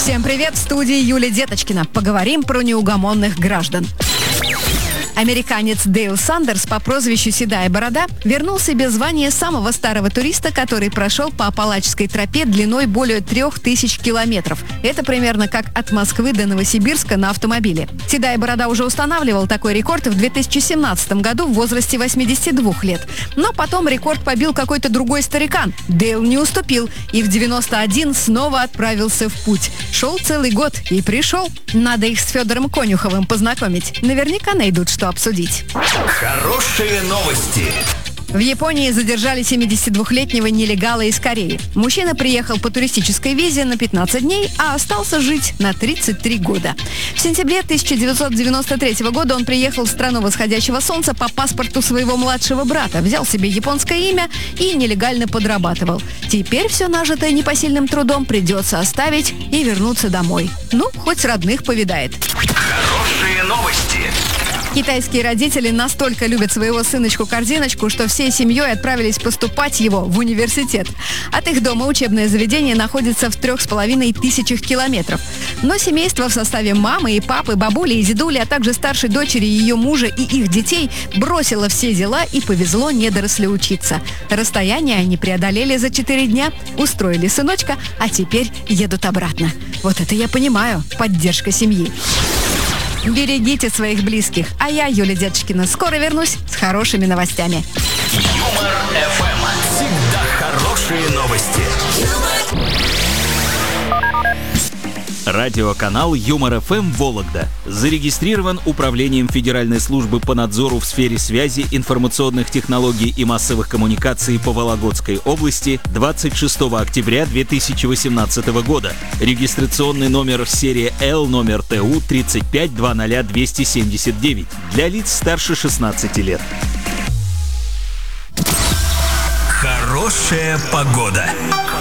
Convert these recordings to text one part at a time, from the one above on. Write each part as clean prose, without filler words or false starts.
Всем привет, в студии Юлия Деточкина. Поговорим про неугомонных граждан. Американец Дейл Сандерс по прозвищу «Седая борода» вернул себе звание самого старого туриста, который прошел по Апалачской тропе длиной более 3000 километров. Это примерно как от Москвы до Новосибирска на автомобиле. «Седая борода» уже устанавливал такой рекорд в 2017 году в возрасте 82 лет. Но потом рекорд побил какой-то другой старикан. Дейл не уступил и в 91 снова отправился в путь. Шел целый год и пришел. Надо их с Федором Конюховым познакомить. Наверняка найдут, что обсудить. Хорошие новости. В Японии задержали 72-летнего нелегала из Кореи. Мужчина приехал по туристической визе на 15 дней, а остался жить на 33 года. В сентябре 1993 года он приехал в страну восходящего солнца по паспорту своего младшего брата, взял себе японское имя и нелегально подрабатывал. Теперь все нажитое непосильным трудом придется оставить и вернуться домой. Ну, хоть родных повидает. Хорошие новости. Китайские родители настолько любят своего сыночку-корзиночку, что всей семьей отправились поступать его в университет. От их дома учебное заведение находится в 3500 километров. Но семейство в составе мамы и папы, бабули и дедули, а также старшей дочери ее мужа и их детей бросило все дела и повезло недорослю учиться. Расстояние они преодолели за 4 дня, устроили сыночка, а теперь едут обратно. Вот это я понимаю, поддержка семьи. Берегите своих близких. А я, Юлия Деточкина, скоро вернусь с хорошими новостями. Юмор ФМ. Всегда хорошие новости. Радиоканал Юмор ФМ Вологда зарегистрирован Управлением Федеральной службы по надзору в сфере связи, информационных технологий и массовых коммуникаций по Вологодской области 26 октября 2018 года. Регистрационный номер серии L номер ТУ 3520279 для лиц старше 16 лет. Хорошая погода.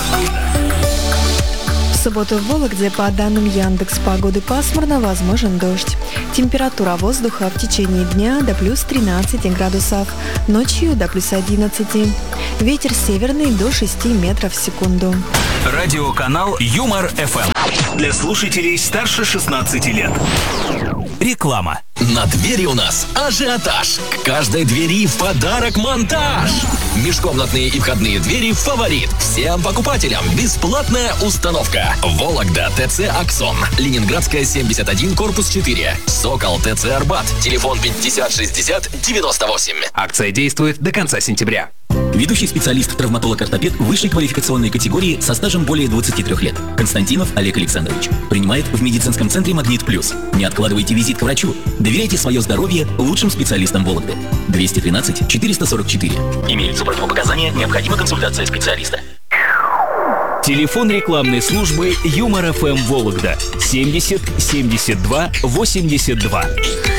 В субботу в Вологде, по данным Яндекс.Погоды, пасмурно, возможен дождь. Температура воздуха в течение дня до плюс 13 градусов, ночью до плюс 11. Ветер северный до 6 метров в секунду. Радиоканал Юмор ФМ. Для слушателей старше 16 лет. Реклама. На двери у нас ажиотаж. К каждой двери в подарок монтаж. Межкомнатные и входные двери «Фаворит». Всем покупателям бесплатная установка. Вологда, ТЦ «Аксон». Ленинградская, 71, корпус 4. Сокол, ТЦ «Арбат». Телефон 50 60 98. Акция действует до конца сентября. Ведущий специалист, травматолог-ортопед высшей квалификационной категории со стажем более 23 лет. Константинов Олег Александрович. Принимает в медицинском центре «Магнит Плюс». Не откладывайте визит к врачу. Доверяйте свое здоровье лучшим специалистам Вологды. 213 444. Имеются противопоказания, необходима консультация специалиста. Телефон рекламной службы Юмор ФМ Вологда 70 72 82.